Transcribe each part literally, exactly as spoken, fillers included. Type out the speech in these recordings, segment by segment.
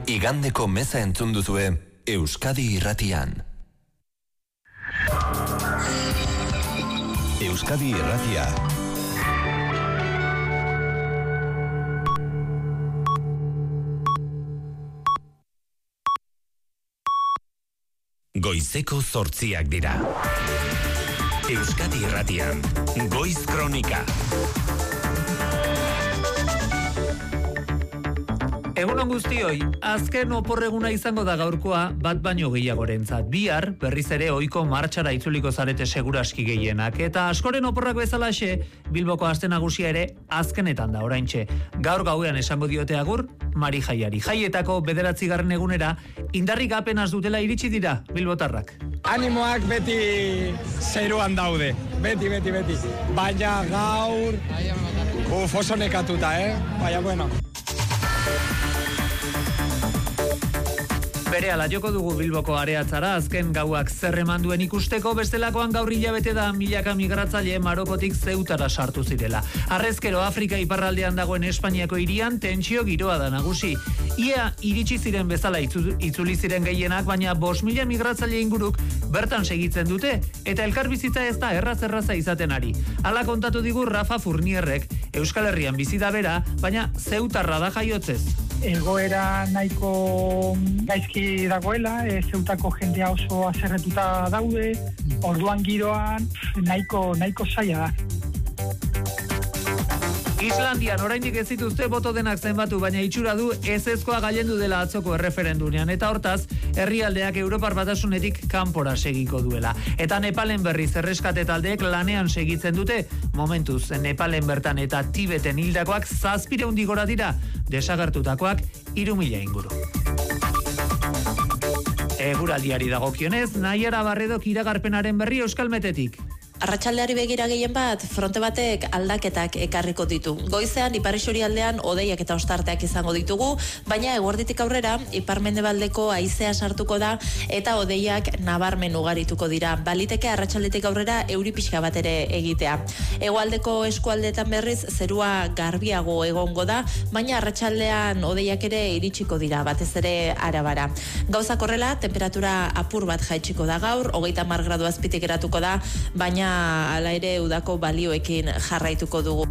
Igandeko meza entzun duzue Euskadi Irratian. Euskadi Irratia. Goizeko zortziak dira. Euskadi Irratian, Goiz Kronika. Egunon guztioi, azken oporreguna izango da gaurkoa bat baino gehiagorentzat. Bihar, berriz ere ohiko martxara itzuliko zarete seguraski gehienak. Eta askoren oporrak bezalaxe, Bilboko aste nagusia ere azkenetan da oraintxe. Gaur gauean esango diote agur, Mari Jaiari. Jaietako bederatzigarren egunera, indarrik apenas dutela iritsi dira bilbotarrak. Animoak beti zeruan daude, beti, beti, beti. Baina gaur, uf, oso nekatuta, eh? Baina, bueno. Berehala joko dugu Bilboko areatzara, azken gauak zer eman duen ikusteko, bestelakoan gaur hilabete da milaka migratzaile Marokotik Zeutara sartu zirela. Harrezkero Afrika iparraldean dagoen Espainiako hirian tentsio giroa da nagusi. Ia iritsi ziren bezala itzuli ziren gehienak, baina bost mila migratzaile inguruk bertan segitzen dute, eta elkarbizitza ez da erraz-erraza izaten ari. Hala kontatu digu Rafa Furnierrek, Euskal Herrian bizi da bera, baina Zeutarra da jaiotzez. Egoera nahiko gaizki dagoela, e, Zeutako jendea oso haserretuta daude, orduan giroan nahiko, nahiko zaila da. Islandian oraindik ez dituzte boto denak zenbatu, baina itxura du ezezkoa gailendu dela atzoko erreferendunean, eta hortaz, herrialdeak Europar Batasunetik kanpora segiko duela. Eta Nepalen berriz erreskate taldeek lanean segitzen dute, momentuz Nepalen bertan eta Tibeten hildakoak zazpireun gora dira, desagertutakoak hiru mila inguru. Eguraldiari dagokionez, Naiara Barredok iragarpenaren berri Euskalmetetik. Arratsaldeari begira gehien bat, fronte batek aldaketak ekarriko ditu. Goizean, ipar isurialdean odeiak eta ostarteak izango ditugu, baina eguerditik aurrera, ipar-mendebaldeko haizea sartuko da eta odeiak nabarmen ugarituko dira. Baliteke arratsaldetik aurrera euri pixka bat ere egitea. Hegoaldeko eskualdeetan berriz zerua garbiago egongo da, baina arratsaldean odeiak ere iritsiko dira, batez ere Arabara. Gauzak horrela, temperatura apur bat jaitsiko da gaur, hogeita hamar gradu azpitik geratuko da, baina hala ere udako balioekin jarraituko dugu.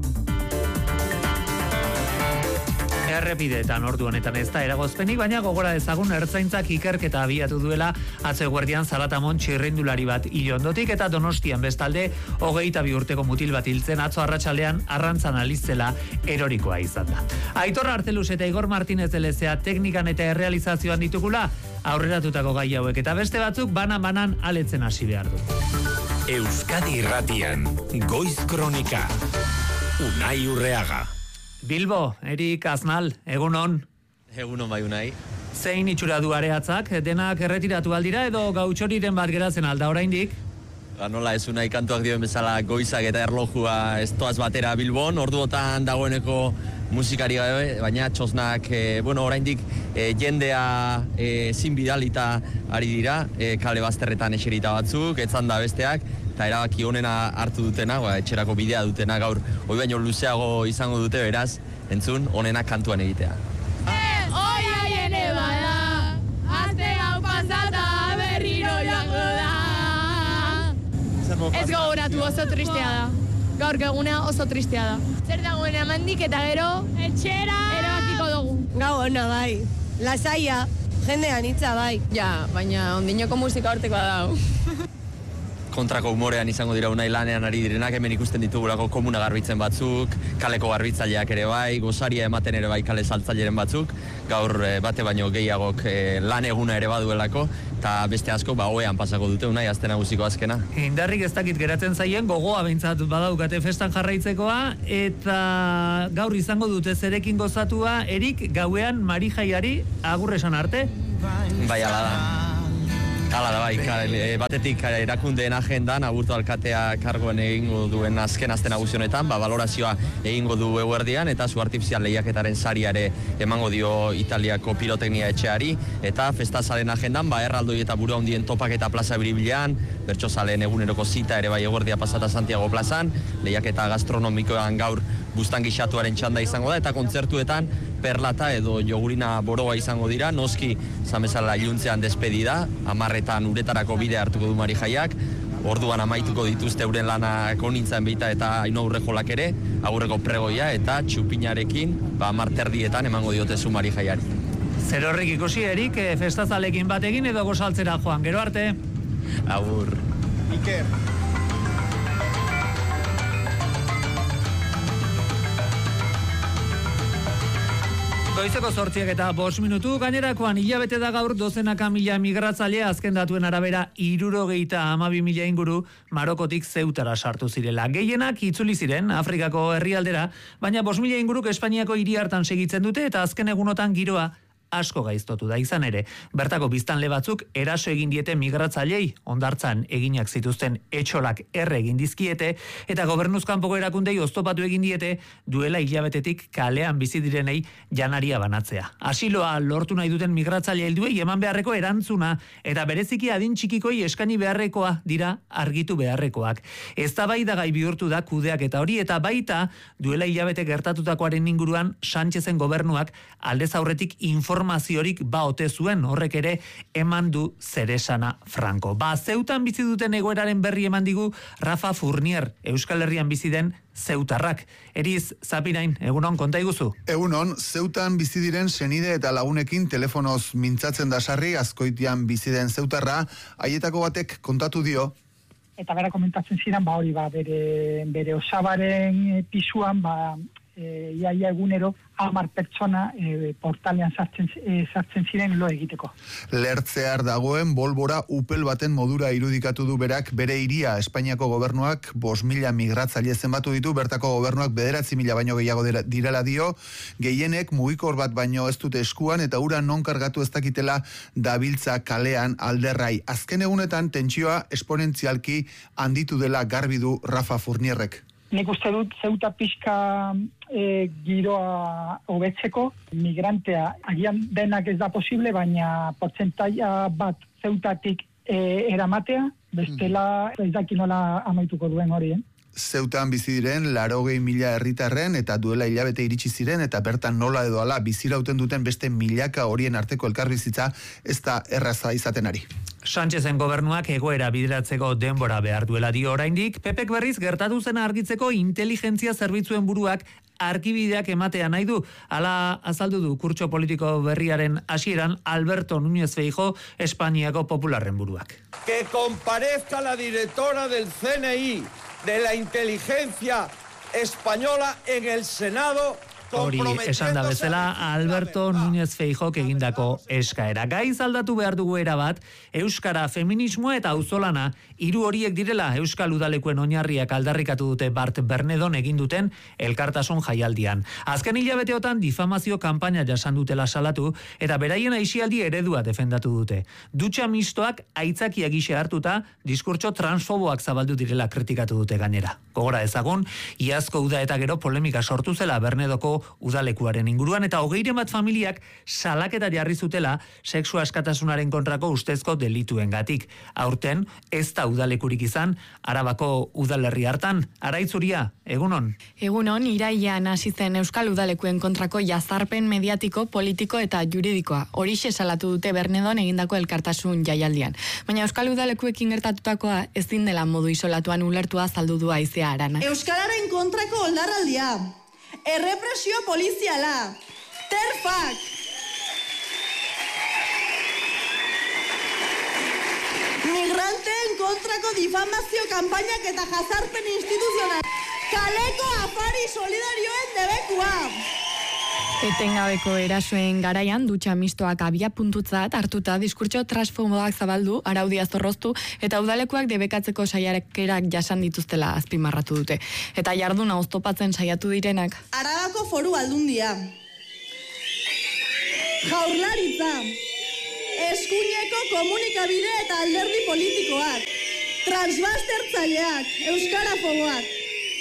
Errepideetan ordu honetan ez da eragozpenik, baina gogora ezagun ertzaintzak ikerketa abiatu duela atzo eguerdian Zalatamon txirrindulari bat hil ondotik, eta Donostian bestalde hogeita bi urteko mutil bat hiltzen atzo arratsaldean arrantzan alizela erorikoa izan da. Aitor Arteluz eta Igor Martinez de Lezea teknikan eta errealizazioan ditugula aurreratutako gai hauek, eta beste batzuk banan-banan aletzen hasi behar du. Euskadi Irratian, Goiz Kronika, Unai Urreaga. Bilbo, Erik Aznal, egunon. Egunon bai, Unai. Zein itxura du areatzak, denak erretiratu aldira edo gautxoriren bat geratzen alda oraindik? Ba, nola ez Unai kantuak dioen bezala goizak eta erlojua ez toaz batera Bilbon, orduotan dagoeneko musikari gabe, baina txosnak, e, bueno, oraindik e, jendea e, zin bidalita ari dira, e, kale bazterretan eserita batzuk, etzan da besteak, eta erabaki honena hartu dutena, ba, etxerako bidea dutena gaur, hoi baino luzeago izango dute, beraz, entzun, honenak kantuan egitea. Eh, oi aiene bada, azte hau pasata berriro joango da. Ez gogoratu, oso tristea da. Gaur eguna oso tristea da. Zer dagoen amandik eta gero etxera erabakiko dugu. Gau ona bai, lasaia, jendean hitza bai. Ja, baina ondinoko musika hortekoa dau. Kontrako humorean izango dira Unai lanean ari direnak, hemen ikusten ditugulako komuna garbitzen batzuk, kaleko garbitzaileak ere bai, gozaria ematen ere bai kale saltzaileren batzuk, gaur bate baino gehiagok lan eguna ere baduelako, eta beste asko ba hoean pasako dute Unai aste nagusiko azkena. Indarrik ez dakit geratzen zaien, gogoa behintzat badaukate festan jarraitzekoa, eta gaur izango dute zerekin gozatua, Erik gauean Mari Jaiari agur esan arte? Bai, ala da. Hala da bai, batetik erakundeen agendan, Aburto alkatea kargoen egingo duen azken aste nagusi honetan, ba, valorazioa egingo du eguerdian, eta zu artifizial lehiaketaren sariare emango dio Italiako piroteknia etxeari, eta festazalen agendan, ba, erraldoi eta buru handien topaketa plaza biribilean, bertsozaleen eguneroko zita ere bai eguerdia pasata Santiago plazan, lehiaketa gastronomikoan gaur buztan gixatuaren txanda izango da, eta kontzertuetan perlata edo jogurina boroa izango dira, noski zamezala iluntzean despedida, amarretan uretarako bide hartuko du Marijaiak, orduan amaituko dituzte euren lanak onintzen beita eta Ainhoa Urrejolak ere, aurreko pregoia eta txupinarekin, ba, marterdietan emango diotezu Marijaiari. Zer horrik ikusi erik, festazalekin batekin edo gozaltzera joan, gero arte. Agur. Iker. Goizeko zortziak eta bost minutu, gainerakoan hilabete da gaur dozenaka mila migratzaile azken datuen arabera hirurogeita hamabi mila inguru Marokotik Zeutara sartu zirela. Gehienak itzuli ziren Afrikako herrialdera, baina bost mila inguruk Espainiako hiri hartan segitzen dute eta azken egunotan giroa asko gaiztotu da izan ere. Bertako biztanle batzuk eraso egin diete migratzailei, hondartzan eginak zituzten etxolak erre egin dizkiete, eta gobernuzkanpoko erakundei oztopatu egin diete duela hilabetetik kalean bizi direnei janaria banatzea. Asiloa lortu nahi duten migratzaile helduei eman beharreko erantzuna, eta bereziki adin txikikoi eskaini beharrekoa dira argitu beharrekoak. Eztabaidagai bihurtu da kudeak eta hori, eta baita duela hilabete gertatutakoaren inguruan Sánchezen gobernuak aldez aurretik informazioa informaziorik ba ote zuen, horrek ere eman du zeresana franko. Ba, Zeutan bizi duten egoeraren berri eman digu Rafa Fournier, Euskal Herrian bizi den zeutarrak. Eriz, Zapirain, egunon, konta iguzu? Egunon, Zeutan bizi diren senide eta lagunekin telefonoz mintzatzen da sarri, Azkoitian bizi den zeutarra, haietako batek kontatu dio. Eta bera komentatzen ziren, ba hori, ba, bere, bere osabaren pisuan, ba, e, iaia egunero, hamar pertsona e, portalean sartzen, e, sartzen ziren lo egiteko. Lertzear dagoen bolbora upel baten modura irudikatu du berak bere hiria. Espainiako gobernuak bost mila migratzaile zenbatu ditu, bertako gobernuak bederatzi mila baino gehiago direla dio, gehienek mugikor bat baino ez dute eskuan eta ura non kargatu ez dakitela dabiltza kalean alderrai. Azken egunetan tentsioa esponentzialki handitu dela garbi du Rafa Fournierrek. Nik uste dut Zeuta pixka e, giroa hobetzeko, migrantea agian denak ez da posible, baina portzentaia bat Zeutatik e, eramatea, bestela ez daki nola amaituko duen hori, eh? Zeutan bizi diren laurogei mila herritarren eta duela hilabete iritsi ziren eta bertan nola edo ala bizirauten duten beste milaka horien arteko elkarbizitza ez da erraza izaten ari. Sánchezen gobernuak egoera bideratzeko denbora behar duela dio oraindik, Pepek berriz gertatu zena argitzeko inteligentzia zerbitzuen buruak arkibideak ematea nahi du. Hala azaldu du kurtso politiko berriaren hasieran Alberto Núñez Feijóo, Espainiako popularren buruak. Que comparezca la directora del C N I de la inteligencia española en el Senado. Hori esan da bezala Alberto Núñez Feijóok egindako eskaera. Gaiz aldatu behar dugu erabat, euskara, feminismoa eta auzolana, hiru horiek direla Euskal Udalekuen oinarriak aldarrikatu dute Bart Bernedon egin duten elkartasun jaialdian. Azken hilabeteotan difamazio kanpaina jasan dutela salatu eta beraien aisialdi eredua defendatu dute. Dutxa mistoak aitzakia gise hartuta diskurtso transfoboak zabaldu direla kritikatu dute gainera. Gogora ezagun, iazko uda eta gero polemika sortu zela Bernedoko udalekuaren inguruan eta hogeiren bat familiak salaketa jarri zutela sexu askatasunaren kontrako ustezko delituengatik. Aurten ez da udalekurik izan Arabako udalerri hartan. Araitzuria, egunon? Egunon, irailean hasi zen Euskal Udalekuen kontrako jazarpen mediatiko, politiko eta juridikoa. Horixe salatu dute Bernedon egindako elkartasun jaialdian. Baina Euskal Udalekuekin gertatutakoa ezin dela modu isolatuan ulertua azaldu du Aizea Arana. Euskararen kontrako oldarraldia. Errepresio poliziala, terfak, migranteen kontrako difamazio kanpainak eta jazarpen instituzional, kaleko afari solidarioen debekua. Etengabeko erasoen garaian dutxa mistoak abia puntutzat hartuta diskurtso transfoboak zabaldu, araudia zorroztu eta udalekuak debekatzeko saiakerak jasan dituztela azpimarratu dute. Eta jarduna oztopatzen saiatu direnak. Arabako Foru Aldundia, Jaurlaritza, eskuineko komunikabide eta alderdi politikoak, transbastertzaileak, euskarafoboak.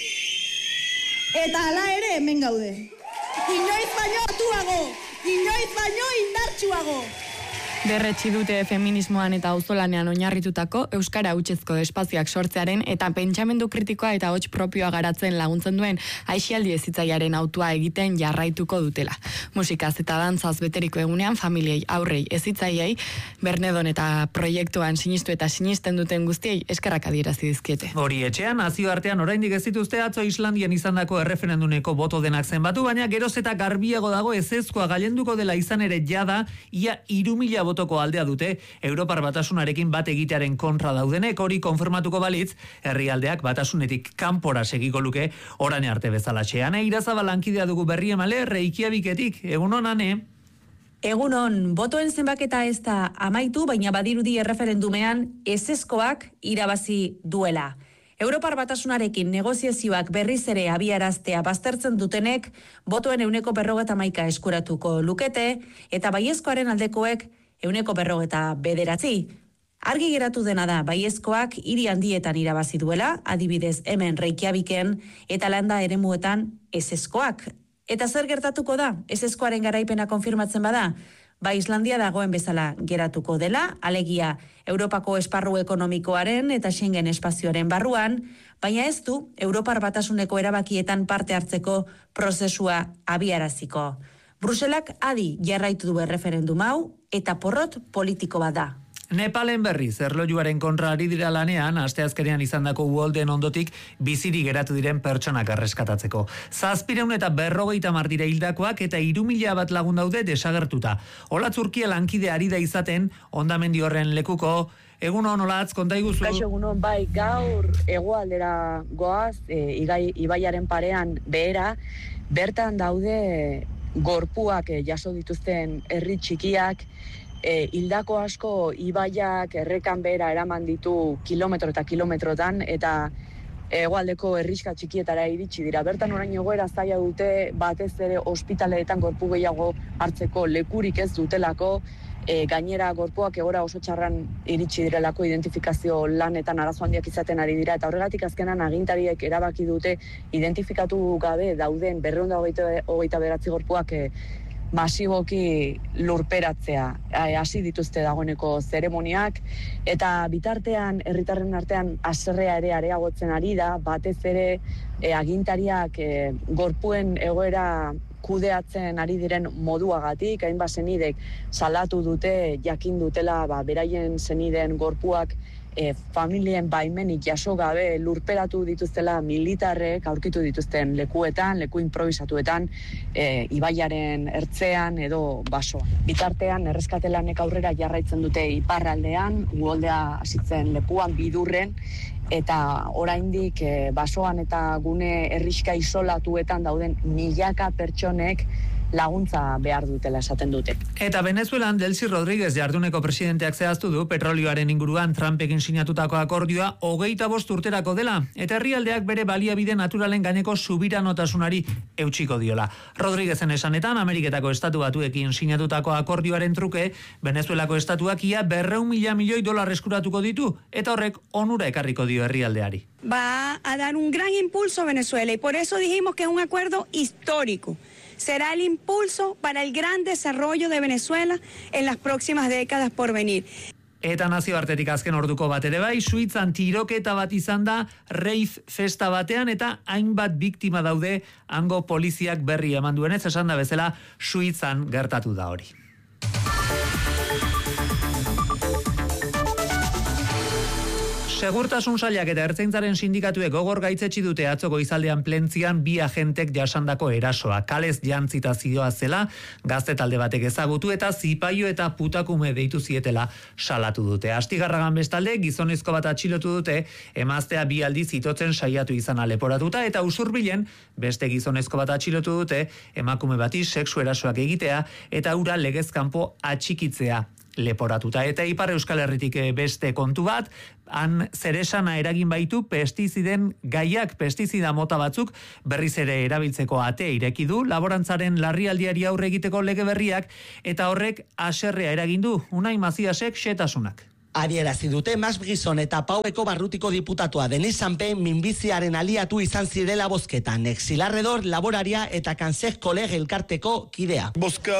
Eta hala ere hemen gaude. Inoiz baino atuago, inoiz baino indartsuago. Berretsi dute feminismoan eta auzolanean oinarritutako euskara hutsezko espazioak sortzearen eta pentsamendu kritikoa eta hots propioa garatzen laguntzen duen aisialdi hezitzailearen autua egiten jarraituko dutela. Musikaz eta dantzaz beteriko egunean familiei, aurrei, hezitzaileei, Bernedon eta proiektuan sinistu eta sinisten duten guztiei eskerrak adierazi dizkiete. Hori etxean, nazioartean oraindik ez dituzte atzo Islandian izandako erreferenduneko boto denak zenbatu, baina geroz eta garbiago dago ezezkoa gailenduko dela izan ere jada, ia hiru mila botoko aldea dute Europar Batasunarekin bat egitearen kontra daudenek. Hori konfirmatuko balitz, herrialdeak batasunetik kanpora segiko luke orain arte bezalatxean. Irazabal lankidea dugu berri emale Reykjaviketik. Egun honane. Egunon, botoen zenbaketa ez da amaitu, baina badirudi erreferendumean ezezkoak irabazi duela. Europar Batasunarekin negoziazioak berriz ere abiaraztea baztertzen dutenek, botoen euneko berrogeta maika eskuratuko lukete, eta baiezkoaren aldekoek euneko berrogeta bederatzi. Argi geratu dena da, baiezkoak hiri handietan irabazi duela, adibidez hemen Reykjaviken, eta landa eremuetan ezezkoak. Eta zer gertatuko da? Ezezkoaren garaipena konfirmatzen bada? Ba, Islandia dagoen bezala geratuko dela, alegia Europako esparru ekonomikoaren eta Schengen espazioaren barruan, baina ez du Europar Batasuneko erabakietan parte hartzeko prozesua abiaraziko. Bruselak adi jarraitu du erreferendum hau eta porrot politiko bat da. Nepalen berriz, erlojuaren kontra ari dira lanean, asteazkenean izandako uholden ondotik biziri geratu diren pertsonak erreskatatzeko. Zazpireun eta berrogeita hamar dira hildakoak eta hiru mila bat lagun daude desagertuta. Olatz Urkia lankide ari da izaten, hondamendi horren lekuko. Egun hon, Olatz, konta iguzu? Kaixo, egun hon, bai, gaur hegoaldera goaz, e, igai, ibaiaren parean behera, bertan daude gorpuak e, jaso dituzten herri txikiak, E, hildako asko ibaiak errekan behera eraman ditu kilometro eta kilometrotan eta hegoaldeko herriska txikietara iritsi dira. Bertan orain egoera zaila dute, batez ere ospitaleetan gorpu gehiago hartzeko lekurik ez dutelako, e, gainera gorpuak egora oso txarran iritsi direlako identifikazio lanetan arazo handiak izaten ari dira, eta horregatik azkenan agintariek erabaki dute identifikatu gabe dauden berrehun eta hogeita bederatzi gorpuak e, masiboki lurperatzea hasi dituzte dagoeneko zeremoniak, eta bitartean herritarren artean haserrea ere areagotzen ari da, batez ere e, agintariak e, gorpuen egoera kudeatzen ari diren moduagatik, hainbat senidek salatu dute, jakin dutela ba, beraien senideen gorpuak E, familien baimenik jaso gabe lurperatu dituztela militarrek aurkitu dituzten lekuetan, leku improvisatuetan, e, ibaiaren ertzean edo basoan. Bitartean, erreskatelanek aurrera jarraitzen dute iparraldean, uholdea hasitzen lekuan bidurren, eta oraindik e, basoan eta gune herriska isolatuetan dauden milaka pertsonek laguntza behar dutela esaten dute. Eta Venezuelan Delcy Rodríguez jarduneko presidenteak zehaztu du petrolioaren inguruan Trumpekin sinatutako akordioa hogeita bost urterako dela, eta herrialdeak bere baliabide naturalen gaineko subiranotasunari eutsiko diola. Rodríguezen esanetan, Ameriketako estatu batuekin sinatutako akordioaren truke, Venezuelako estatuak ia berrehun mila milioi dolar eskuratuko ditu, eta horrek onura ekarriko dio herrialdeari. Va a dar un gran impulso a Venezuela y por eso dijimos que es un acuerdo histórico. Será el impulso para el gran desarrollo de Venezuela en las próximas décadas por venir. Eta nazioartetik azken orduko bat ere bai, Suitzan tiroketa bat izan da rave festa batean eta hainbat biktima daude hango poliziak berri eman duenez, esan da bezala Suitzan gertatu da hori. Segurtasun sailak eta ertzaintzaren sindikatuek gogor gaitzetsi dute atzoko izaldean plentzian bi agentek jasandako erasoa. Kalez jantzita zioa zela, gazte talde batek ezagutu eta zipaio eta putakume deitu zietela salatu dute. Astigarragan bestalde, gizonezko bat atxilotu dute, emaztea bi aldiz itotzen saiatu izan leporatuta, eta Usurbilen beste gizonezko bat atxilotu dute, emakume bati sexu erasoak egitea eta ura legez kanpo atxikitzea leporatuta. Eta Ipar Euskal Herritik beste kontu bat, han zeresana eragin baitu pestiziden gaiak, pestizida mota batzuk berriz ere erabiltzeko ate ireki du, laborantzaren larrialdiari aurre egiteko lege berriak, eta horrek haserrea eragin du. Unai Maziasek xetasunak. Adierazi dute Mas Brison eta Paueko barrutiko diputatua Denis Sanpe minbiziaren aliatu izan zirela bozketan. Exilarredor, laboraria eta kanser koleg elkarteko kidea. Bozka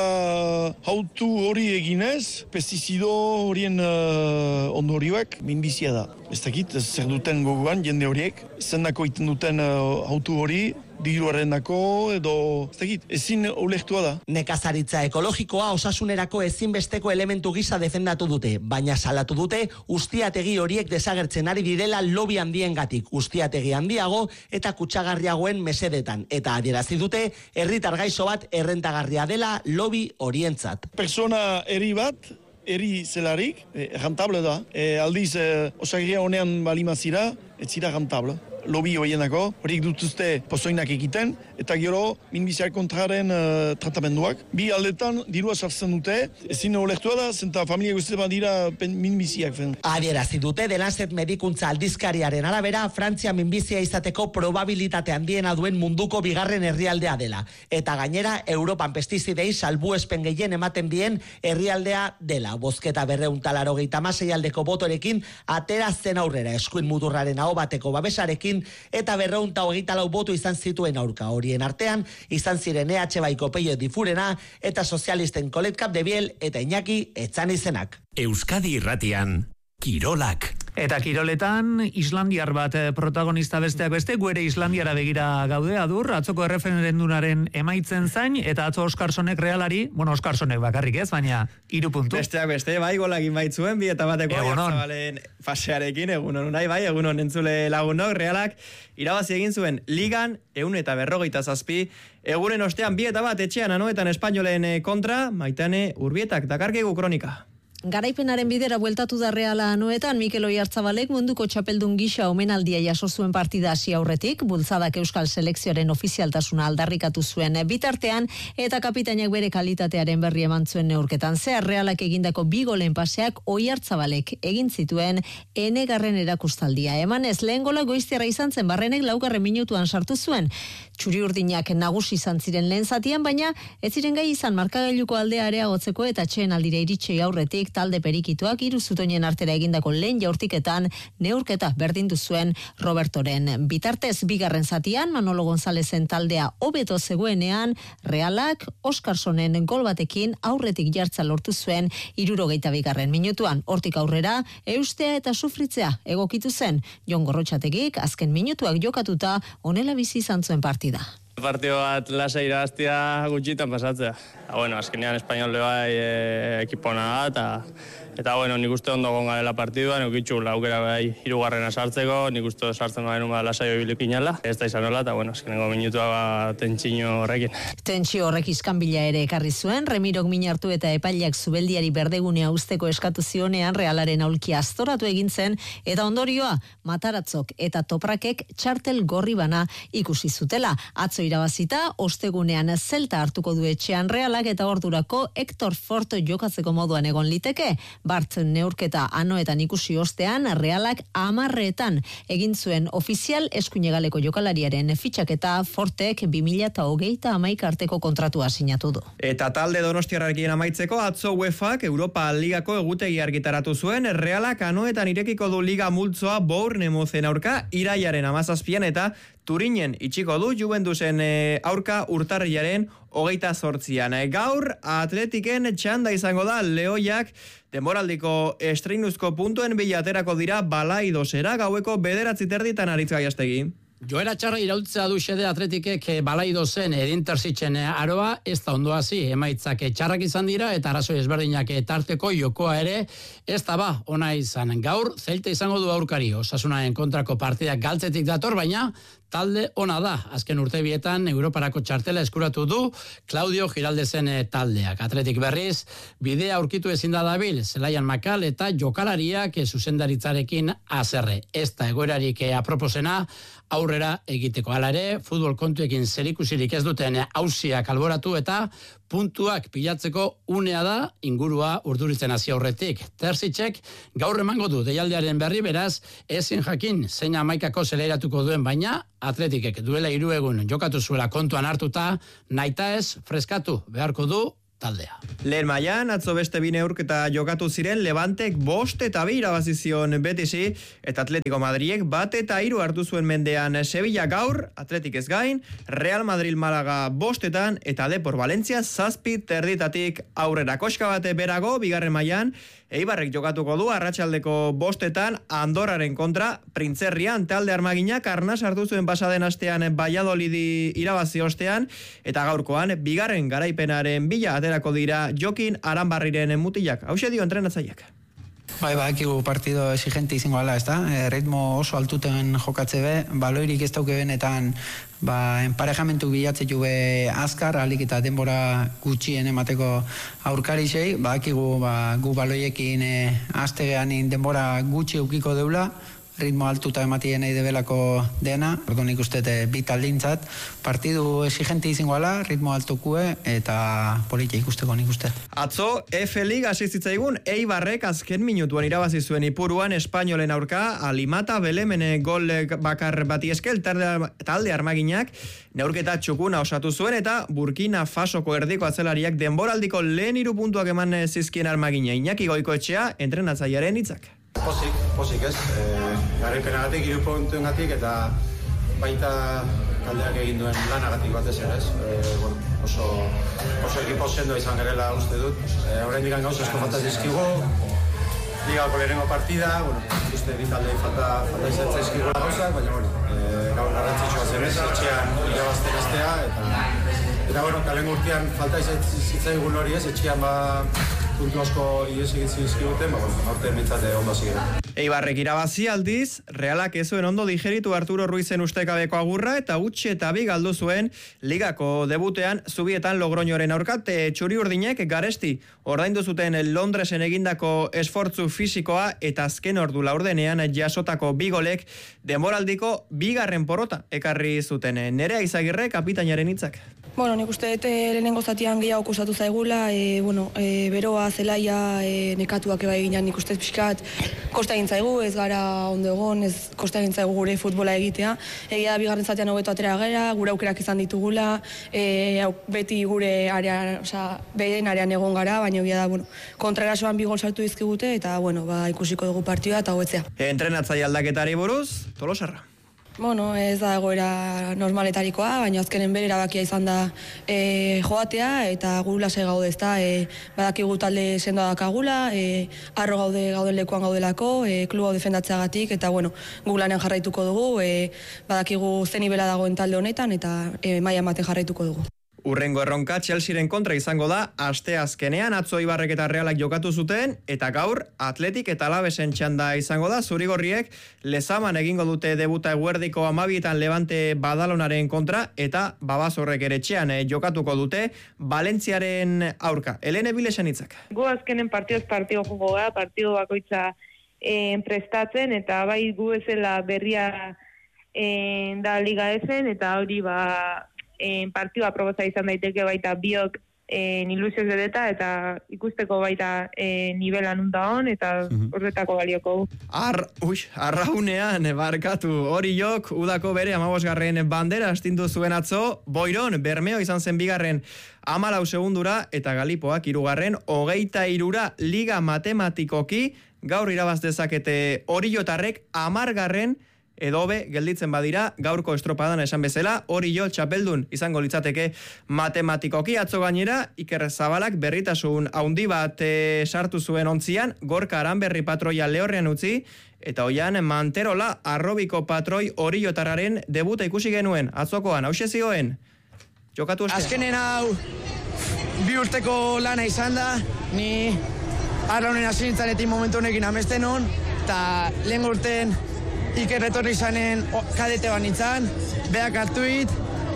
hautu hori eginez, pestizido horien uh, ondorioak minbizia da. Ez dakit, zer duten gogoan jende horiek, zendako iten duten uh, hautu hori, diruaren dako, edo, ez dakit, ezin ulertua da. Nekazaritza ekologikoa osasunerako ezinbesteko elementu gisa defendatu dute, baina salatu dute ustiategi horiek desagertzen ari direla lobby handiengatik, ustiategi handiago eta kutsagarriagoen mesedetan, eta adierazi dute herritar gaixo bat errentagarria dela lobby horientzat. Persona eri bat, eri zelarik, eh, rentable da. Eh, aldiz, eh, osagia honean balimazira, ez zira rentable. Lobby horienako, horiek dutuzte pozoinak egiten, eta gero minbiziak kontraren uh, tratamenduak. Bi aldetan dirua sartzen dute, ezin olektua da, zenta familia guzti bat dira minbiziak. Adierazi dute The Lancet medikuntza aldizkariaren arabera, Frantzia minbizia izateko probabilitate handiena duen munduko bigarren herrialdea dela. Eta gainera, Europan pestizidei salbuespen gehien ematen dien herrialdea dela. Bozketa berreun talaro gehieta masei aldeko botorekin, atera zen aurrera eskuin mudurraren aho bateko babesarekin, eta berreunta hogeita lau boto izan zituen aurka. Horien artean, izan ziren E H baiko Peio Difurena eta sozialisten Colet Capdeviel eta Iñaki Etxanizenak. Euskadi Irratian, Kirolak. Eta kiroletan, Islandiar bat protagonista besteak beste, guere Islandiara begira gaude, adur, atzoko erreferendunaren emaitzen zain, eta atzo Oskarsonek Realari, bueno, Oskarsonek bakarrik ez, baina hiru puntu. Besteak beste, bai, golagin baitzuen, bi eta bateko Oiartzabalen fasearekin, egunon unai, bai, egunon entzule lagunok, Realak, irabazi egin zuen ligan, ehun eta berrogeita zazpi, egunen ostean bi eta bat etxean anoetan espainolen kontra, Maitane Urbietak, dakarkegu kronika. Garaipenaren bidera bueltatu da Reala anoetan, Mikel Oiartzabalek munduko txapeldun gisa omenaldia jaso zuen partida hasi aurretik, bultzadak Euskal selekzioaren ofizialtasuna aldarrikatu zuen bitartean, eta kapitainak bere kalitatearen berri eman zuen neurketan. Zehar Realak egindako bi golen paseak Oiartzabalek egin zituen enegarren erakustaldia. Emanez, lehen gola Goiztiarra izan zen, Barrenek laugarren minutuan sartu zuen. Txuri urdinak nagusi izan ziren lehen zatian, baina ez ziren gai izan markagailuko aldea areagotzeko eta txeen aldira iritsi aurretik talde perikituak hiru zutoinen artera egindako lehen jaurtiketan neurketa berdindu zuen Robertoren. Bitartez, bigarren zatian, Manolo Gonzalezen taldea hobeto zegoenean, Realak Oskarsonen gol batekin aurretik jartza lortu zuen hirurogeita bigarren minutuan. Hortik aurrera, eustea eta sufritzea egokitu zen. Jon Gorrotxategik azken minutuak jokatuta honela bizi izan zuen partida. Partio bat lasa irabaztia gutxitan pasatzea. Ha, bueno, azkenean espainole bai e, ekipona da, eta, eta bueno, nik uste ondo gongarela partidua, nik itxu laukera bai hirugarrena sartzeko, nik uste sartzen garen ba lasai bilik inala. Ez da izan hola, eta bueno, azkenengo minutua ba, tentsio horrekin. Tentsio horrek iskanbila ere ekarri zuen, Remirok min hartu eta epaileak zubeldiari berdegunea usteko eskatu zionean Realaren aulkia astoratu egin zen, eta ondorioa, Mataratzok eta Toprakek txartel gorri bana ikusi zutela. Atzo irabazita, ostegunean Zelta hartuko du etxean Realak eta ordurako Hector Fort jokatzeko moduan egon liteke. Bart neurketa anoetan ikusi ostean, Realak amarreetan egin zuen ofizial eskuinegaleko jokalariaren fitxaketa Fortek bi mila hogeita hamaika arteko kontratua sinatu du. Eta talde Donostiarrarekin amaitzeko, atzo UEFAk Europa Ligako egutegi argitaratu zuen, Realak anoetan irekiko du liga multzoa Bournemouthen aurka iraiaren hamazazpian eta Turinen itxiko du Juventusen e, aurka urtarrilaren hogeita zortzian. E, gaur Atletiken txanda izango da, Lehoiak denboraldiko estreinuzko puntuen bilaterako dira Balaidosera, gaueko bederatzi terditan Aritz Gaiastegi. Joera txarra iraultzea du xede Atletikek Balaidosen edinterzitzen aroa, ez da ondo hasi, emaitzak txarrak izan dira eta arazo ezberdinak tarteko jokoa ere, ez da ba, ona izan. Gaur, Zelta izango du aurkari, Osasunaren kontrako partidak galtzetik dator, baina talde ona da. Azken urtebietan Europarako txartela eskuratu du Claudio Giraldezen taldeak. Atletik berriz, bidea aurkitu ezin da dabil, Zelaian Makal eta jokalariak zuzendaritzarekin azerre. Ez da egoerarik aproposena aurrera egiteko. Hala ere, futbol kontuekin zerikusirik ez duten auziak alboratu eta puntuak pilatzeko unea da ingurua urduritzen hasi aurretik. Terzitzek gaur emango du deialdearen berri, beraz ezin jakin zein hamaikako zelairatuko duen, baina Atletikek duela hiru egun jokatu zuela kontuan hartuta, nahita ez freskatu beharko du taldea. Lehen mailan atzo beste bi neurketa jokatu ziren, Levantek bost eta bi irabazi zion Betisi, eta Atletico Madridek bat eta hiru hartu zuen mendean Sevilla gaur, Atletik ez gain, Real Madrid Malaga bostetan, eta Depor Valencia zazpi terditatik aurrera. Koska bate berago, bigarren mailan, Eibarrek jokatuko du arratsaldeko bostetan Andorraren kontra, Printzerrian talde armaginak Arnas hartu zuen pasaden astean Valladolidi irabazi ostean, eta gaurkoan bigarren garaipenaren bila aterako dira Jokin Aranbarriren mutilak. Hauxe dio entrenatzaileak. Bai, badakigu partido exigente izango ala, ez da? E, ritmo oso altuten jokatze be, baloirik ez dauke benetan, ba, enparejamentu bilatzetu be azkar, alik eta denbora gutxien emateko aurkarixei, badakigu ba, gu baloiekin e, astegean denbora gutxi eukiko deula, ritmo altuta ematien nahi debelako dena, orduan ikuste bi taldintzat, partidu exigente izango ala, ritmo altukue eta politia ikusteko nik uste. Atzo, F Liga hasi zitzaigun, Eibarrek azken minutuan irabazi zuen Ipuruan Espainolen aurka, Alimata Belemene gol bakar bati eskel, talde armaginak, neurketa txukuna osatu zuen, eta Burkina Fasoko erdiko atzelariak denboraldiko lehen hiru puntuak eman zizkien armagina. Iñaki Goikoetxea, entrenatzailearen hitzak. Pozik, pozik ez, e, garaipenagatik, hiru puntuengatik eta baita taldeak egin duen lanagatik batez ere ez. E, bueno, oso, oso ekipo sendo izan gerela uste dut. E, oraindik gauza asko falta dizkigu, ligako lehenengo partida, bueno, uste bi taldei falta, falta izan zaizkigu gauzak, baina bueno, e, gaur garrantzitsua zen ez, etxean irabazten estea, eta, eta bueno, kalen urtean falta izan zitzaigun hori ez, etxean ba puntu asko ies egin zizkiguten, ba, bueno, aurten mitzate ondo ziren. Eibarrek irabazi aldiz, Realak ez zuen ondo digeritu Arturo Ruizen ustekabeko agurra, eta utxe eta bi galdu zuen ligako debutean Zubietan Logroñoren aurkate txuri urdinek garesti ordaindu zuten Londresen egindako esfortzu fisikoa, eta azken ordu laurdenean jasotako bi golek denboraldiko bigarren porrota ekarri zuten. Nerea Izagirre kapitainaren hitzak. Bueno, nik uste dut lehenengo zatian gehiago kusatu zaigula, e, bueno, e, beroa, zelaia, e, nekatuak eba eginan nik uste pixkat kosta egin zaigu, ez gara ondo egon, ez kosta egin zaigu gure futbola egitea. Egia da bigarren zatian hobeto atera gera, gure aukerak izan ditugula, e, beti gure area, oza, behen arean egon gara, baina egia da, bueno, kontrarasoan bi gol sartu dizkigute, eta, bueno, ba, ikusiko dugu partioa eta hobetzea. Entrenatzaile aldaketari buruz, Tolosarra. Bueno, ez da egoera normaletarikoa, baina azkenen bere erabakia izan da e, joatea, eta gu lasai gaude ez da, e, badakigu talde sendoa dakagula, e, arro gaude gauden lekuan gaudelako, e, kluba defendatzeagatik, eta bueno, gu lanean jarraituko dugu, e, badakigu zen nibela dagoen talde honetan, eta e, maila ematen jarraituko dugu. Urrengo erronka Chelsearen kontra izango da, aste azkenean atzo Eibarrek eta Realak jokatu zuten, eta gaur Atletik eta Alavesen txanda izango da, zurigorriek Lezaman egingo dute debuta eguerdiko amabietan Levante Badalonaren kontra, eta Babazorrek ere etxean eh, jokatuko dute Valentziaren aurka. Helene Bilesen hitzak. Gu azkenen partioz partio jugo gara, partio bakoitza eh, prestatzen, eta bai gu ezela berria eh, da liga ezen, eta hori ba en partida aprobosa izan daiteke baita biok en ilusioz bedeta, eta ikusteko baita e, nivelan unda hon, eta horretako balioko. Ar, ui, arraunean, barkatu, hori jok, udako bere amabosgarren bandera astindu zuen atzo, Boiron, Bermeo izan zen bigarren amalau segundura, eta Galipoak irugarren, hogeita irura liga matematikoki, gaur irabaz dezakete Orillotarrek amargarren edobe gelditzen badira, gaurko estropadan esan bezala, Orillo txapeldun izango litzateke matematikoki. Atzo gainera, Iker Zabalak berritasun haundi bat e, sartu zuen ontzian, Gorka Aranberri patroia lehorrean utzi, eta hoian Manterola arrobiko patroi Orillotarraren debuta ikusi genuen, atzokoan, hause zioen, jokatu ostean. Azkenen hau, bi urteko lana izan da, ni arraunen asinitzanetik momentu honekin amesten hon, eta lehen urten Iker retorri izanen kadete banitzan, beak hartuit,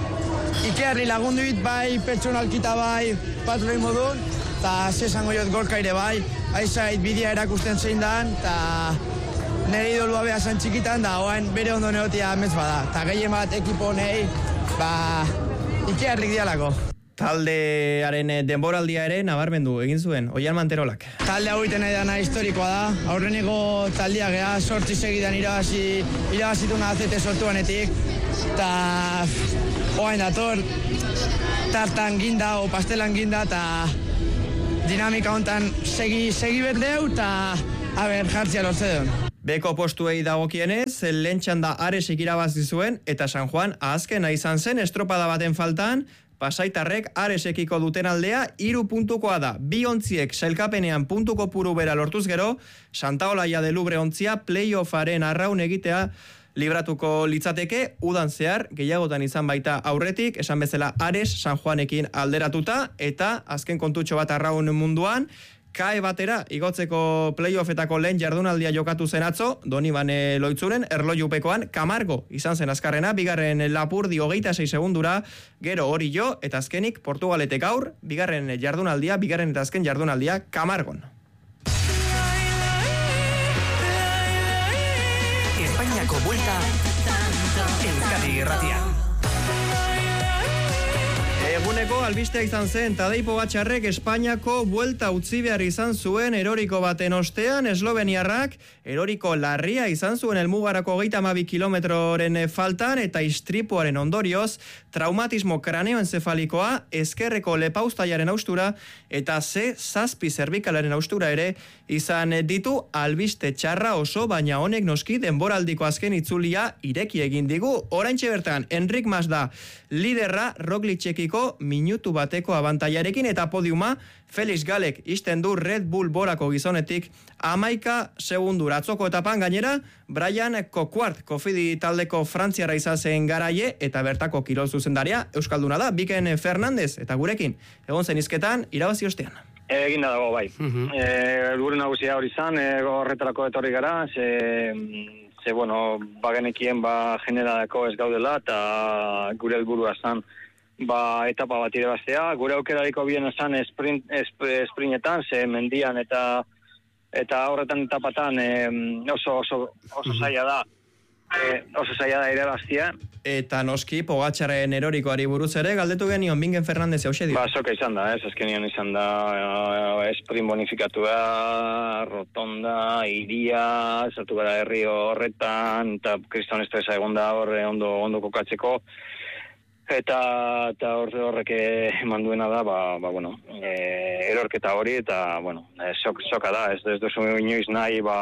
Ikerri lagunduit, bai pertsonalkita bai patroi modun, eta zesango jot Gorka ere bai, aizait bidea erakusten zein dan, eta nire idolua beha zan txikitan, da oain bere ondo neotia amez bada, eta gehien bat ekipo honei, ba, Ikerrik dialako. Taldearen denboraldia ere nabarmendu egin zuen, Oian Manterolak. Talde hau iten nahi dana historikoa da, aurreneko taldea geha, sortzi segidan irabazi, irabazituna azete sortuanetik, eta oain dator, tartan ginda o pastelan ginda, eta dinamika hontan segi, segi berdeu, eta, a ber, jartzia lortze duen. Beko postuei dagokienez, lehen txanda Aresek irabazi zuen, eta San Juan azkena izan zen estropada baten faltan, Pasaitarrek Aresekiko duten aldea hiru puntukoa da. Bi ontziek sailkapenean puntuko puru bera lortuz gero, Santaolaia de Lubre ontzia playoffaren arraun egitea libratuko litzateke, udan zehar, gehiagotan izan baita aurretik, esan bezala Ares San Juanekin alderatuta, eta azken kontutxo bat arraun munduan, kae batera, igotzeko playoffetako lehen jardunaldia jokatu zen atzo, Donibane Loitzuren, erlojupekoan, Camargo izan zen azkarrena, bigarren Lapurdi hogeita sei segundura, gero hori jo, eta azkenik Portugaletek gaur, bigarren jardunaldia, bigarren eta azken jardunaldia, Camargon. Espainiako buelta, Euskadi Irratian. Eguneko albistea izan zen, Tadej Pogačarrek Espainiako buelta utzi behar izan zuen eroriko baten ostean, esloveniarrak eroriko larria izan zuen helmugarako hogeita hamabi kilometroren faltan eta istripuaren ondorioz, traumatismo kraneoenzefalikoa, ezkerreko lepauztaiaren austura eta ze zazpi zerbikalaren austura ere izan ditu albiste txarra oso, baina honek noski denboraldiko azken itzulia ireki egin digu. Oraintxe bertan, Enric Mas da liderra Roglicekiko minutu bateko abantaiarekin eta podiuma Felix Galek isten du Red Bull borako gizonetik amaika segundura. Atzoko etapan gainera, Brian Coquart, Cofidi taldeko frantziarra izan zen garaie eta bertako kirol zuzendaria euskalduna da, Biken Fernandez, eta gurekin, egon zen izketan, irabazi ostean. Egin da dago, bai. Uh-huh. E, Gure nagusia hori izan, e, horretarako etorri gara, ze, ze bueno, bagenekien ba generadako ez gaudela, eta gure helburua zan, ba, etapa bat irabaztea. Gure aukerariko bien esan sprint, sprintetan, ze mendian eta eta horretan etapatan e, oso, oso, oso zaila da. E, oso zaila da irabaztea. Eta noski, Pogačarren erorikoari buruz ere, galdetu genion Bingen Fernandez hause dio. Ba, soka izan da, ez, azkenion izan da, uh, sprint bonifikatua, rotonda, iria, zatu gara herri horretan, eta kriston estresa egon da horre ondo, ondo kokatzeko. Eta, eta horrek eman duena da, ba, ba bueno, e, erorketa hori, eta, bueno, e, sok, soka da, ez, ez duzu inoiz nahi, ba,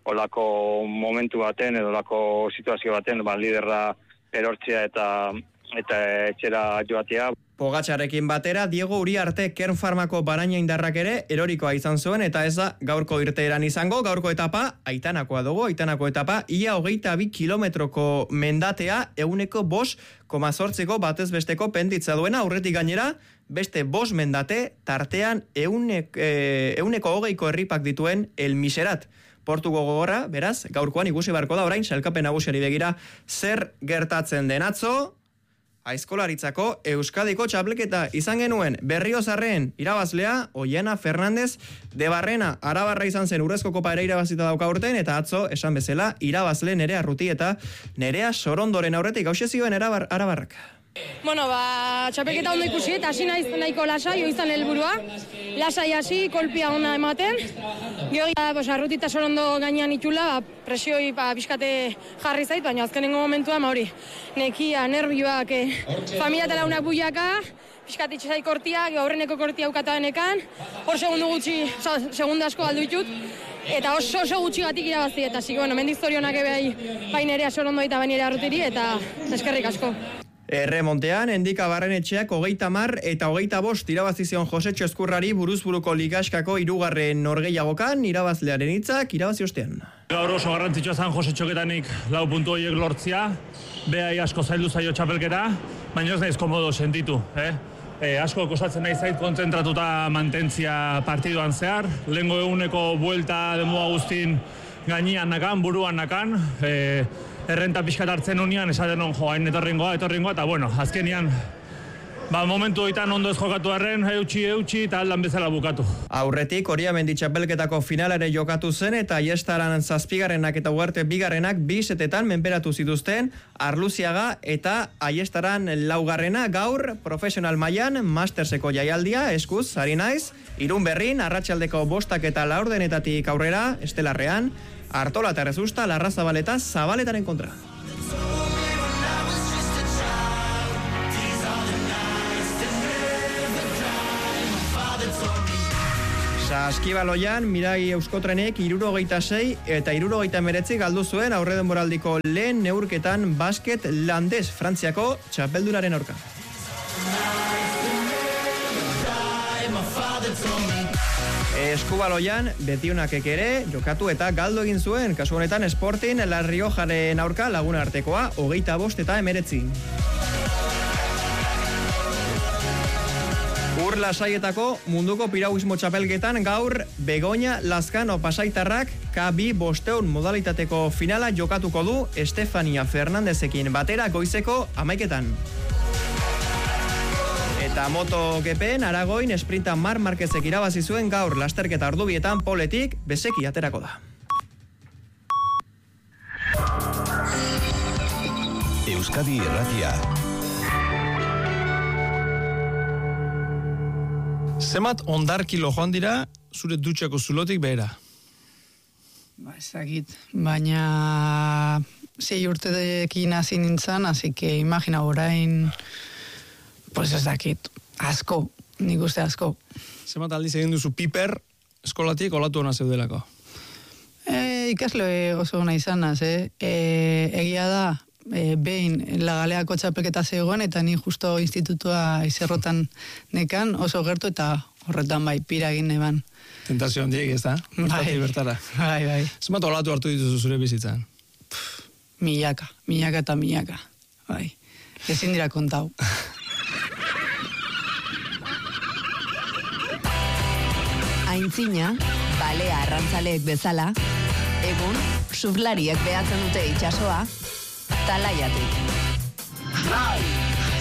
olako momentu baten, edo olako situazio baten, ba, liderra erortzea eta, eta etxera joatea. Pogačarrekin batera, Diego Uriarte Kern Farmako baraina indarrak ere erorikoa izan zuen, eta ez da gaurko irteeran izango, gaurko etapa, Aitanakoa dugu, Aitanako etapa, ia hogeita bi kilometroko mendatea, euneko bos, koma zortziko batez besteko penditza duena, aurretik gainera, beste bos mendate, tartean eunek, e, euneko hogeiko herripak dituen El Miserat. Portugo gogorra, beraz, gaurkoan ikusi barko da orain, sailkapen nagusiari begira zer gertatzen den atzo, aizkolaritzako Euskadiko txapleketa izan genuen Berriozarren irabazlea, Oiana Fernandez de Barrena, Arabarra izan zen Urrezko Kopa ere irabazita dauka urten, eta atzo, esan bezala, irabazle Nerea Ruti eta Nerea Sorondoren aurretik, hause zioen Arabar, Arabarrak. Bueno, ba, txapelketa ondo ikusi eta hasi naiz nahiko lasai, izan helburua. Lasai hasi, kolpia ona ematen. Gero, pues, Arruti eta Sorondo gainean itxula, ba, presioi ba, pixkate jarri zait, baina azkenengo momentua, ma hori, nekia, nervioak, eh, familia eta launak buiaka, pixkat itxasai kortiak, aurreneko kortia aukata denekan, hor segundu gutxi, oza, segundu asko galdu ditut, eta oso oso gutxi gatik irabazi, eta zik, bueno, mendiz zorionak bai, bai Nerea Sorondo eta bai Nerea Arrutiri, eta eskerrik asko. Erremontean, Endika Barrenetxeak hogeita mar eta hogeita bost irabazizion Josetxo Ezkurrari buruzburuko ligaskako irugarren norgehiagokan, irabazlearen hitzak irabazi ostean. Gaur oso garrantzitsua zan Josetxoketanik lau puntu horiek lortzia, behai asko zaildu zaio txapelketa, baina ez naiz komodo sentitu, eh? E, asko kostatzen nahi zait kontzentratuta mantentzia partiduan zehar, lehengo eguneko buelta demua guztin gainean nakan, buruan nakan, e, errenta pixkat hartzen unian, esaten non jo, hain etorringoa, etorringoa, eta bueno, azkenian, ba, momentu hoitan ondo ez jokatu arren, eutxi, eutxi, eta aldan bezala bukatu. Aurretik, Oriamendi txapelketako finalare jokatu zen, eta Aiestaran zazpigarrenak eta Ugarte bigarrenak bi setetan menperatu zituzten, Arluziaga eta Aiestaran laugarrena gaur, profesional mailan masterseko jaialdia, eskuz, ari naiz, Irun Berrin, arratsaldeko bostak eta laurdenetatik aurrera, Estelarrean, Artola eta Rezusta, Larrazabaleta, Zabaletaren kontra. Saskibaloian, Mirai Euskotrenek irurogeita sei eta irurogeita emeretzi galdu zuen aurre denboraldiko lehen neurketan basket landez Frantziako txapeldunaren aurka. Eskubaloian, Betionakek ere jokatu eta galdu egin zuen, kasu honetan Sporting La Riojaren aurka laguna artekoa, hogeita bost eta emeretzi. Ur lasaietako munduko piragüismo txapelketan gaur Begoña Lazkano Pasaitarrak K bi bosteun modalitateko finala jokatuko du Estefania Fernandezekin batera goizeko hamaiketan. Eta MotoGPen Aragoin esprinta Mar Marquezek irabazi zuen gaur lasterketa ordubietan poletik bezeki aterako da. Euskadi Irratia. Zemat ondarkilo joan dira zure dutxako zulotik behera? Ba, ezagit, baina sei urtedekin hasi nintzen, así que imagina orain, pues ez dakit, asko, nik uste asko. Zemat aldiz egin duzu piper eskolatik olatu hona zeudelako? E, ikasle oso hona izanaz, eh? E, egia da, e, behin lagaleako txapelketa zegoen, eta ni justo institutua izerrotan nekan, oso gertu eta horretan bai, pira egin neban. Tentazio handiek ez da? Bai, bertara. bai, bai. Zemat olatu hartu dituzu zure bizitzan? Milaka, milaka eta milaka, bai. Ezin dira kontau. Aintzina, balea arrantzaleek bezala, egun, surflariek behatzen dute itsasoa, talaiatik. Bai!